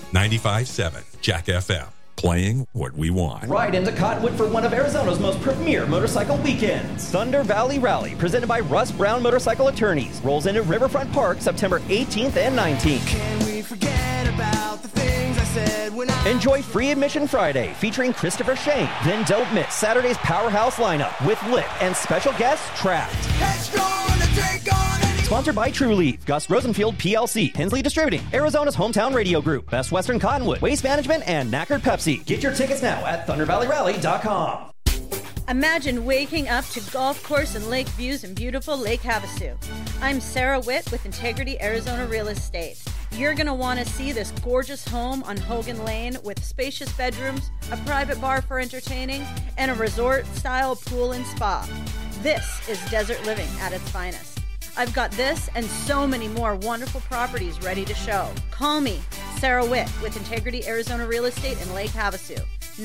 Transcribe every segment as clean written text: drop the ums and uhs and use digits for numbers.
95.7 Jack FM. Playing what we want. Ride into Cottonwood for one of Arizona's most premier motorcycle weekends. Thunder Valley Rally, presented by Russ Brown Motorcycle Attorneys, rolls into Riverfront Park September 18th and 19th. Can we forget about the things I said when I... Enjoy Free Admission Friday, featuring Christopher Shane. Then don't miss Saturday's Powerhouse lineup with Lit and special guest Trapped. It's gonna take on any... Sponsored by True Leaf, Gus Rosenfield PLC, Hensley Distributing, Arizona's Hometown Radio Group, Best Western Cottonwood, Waste Management, and Knackert Pepsi. Get your tickets now at ThunderValleyRally.com. Imagine waking up to golf course and lake views in beautiful Lake Havasu. I'm Sarah Witt with Integrity Arizona Real Estate. You're going to want to see this gorgeous home on Hogan Lane with spacious bedrooms, a private bar for entertaining, and a resort-style pool and spa. This is desert living at its finest. I've got this and so many more wonderful properties ready to show. Call me, Sarah Witt, with Integrity Arizona Real Estate in Lake Havasu.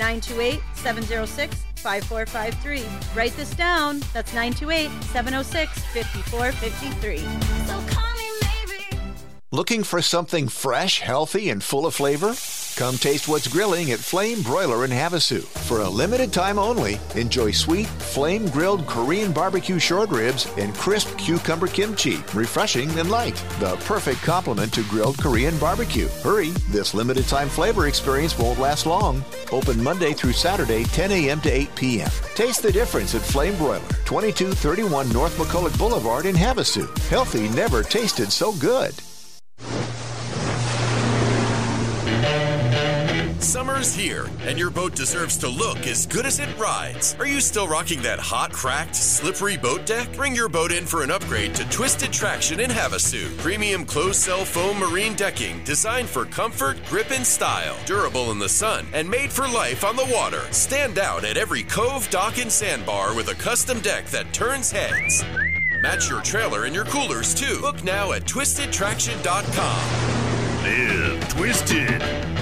928-706-5453. Write this down. That's 928-706-5453. So call me maybe. Looking for something fresh, healthy, and full of flavor? Come taste what's grilling at Flame Broiler in Havasu. For a limited time only, enjoy sweet, flame-grilled Korean barbecue short ribs and crisp cucumber kimchi, refreshing and light. The perfect complement to grilled Korean barbecue. Hurry, this limited time flavor experience won't last long. Open Monday through Saturday, 10 a.m. to 8 p.m. Taste the difference at Flame Broiler, 2231 North McCulloch Boulevard in Havasu. Healthy never tasted so good. Summer's here, and your boat deserves to look as good as it rides. Are you still rocking that hot, cracked, slippery boat deck? Bring your boat in for an upgrade to Twisted Traction in Havasu. Premium closed-cell foam marine decking designed for comfort, grip, and style. Durable in the sun and made for life on the water. Stand out at every cove, dock, and sandbar with a custom deck that turns heads. Match your trailer and your coolers, too. Book now at twistedtraction.com. Live Twisted.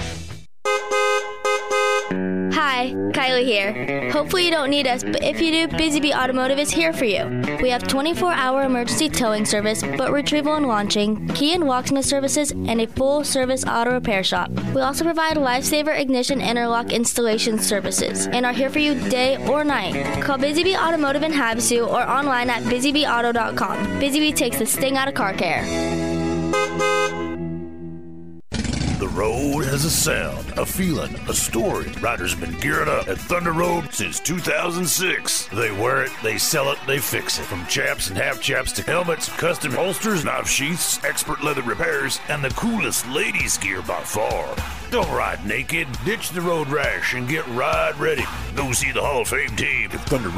Hi, Kylie here. Hopefully you don't need us, but if you do, Busy Bee Automotive is here for you. We have 24-hour emergency towing service, boat retrieval and launching, key and locksmith services, and a full-service auto repair shop. We also provide Lifesaver ignition interlock installation services and are here for you day or night. Call Busy Bee Automotive in Havasu or online at busybeeauto.com. Busy Bee takes the sting out of car care. The road has a sound, a feeling, a story. Riders have been gearing up at Thunder Road since 2006. They wear it, they sell it, they fix it. From chaps and half chaps to helmets, custom holsters, knife sheaths, expert leather repairs, and the coolest ladies' gear by far. Don't ride naked. Ditch the road rash and get ride ready. Go see the Hall of Fame team at Thunder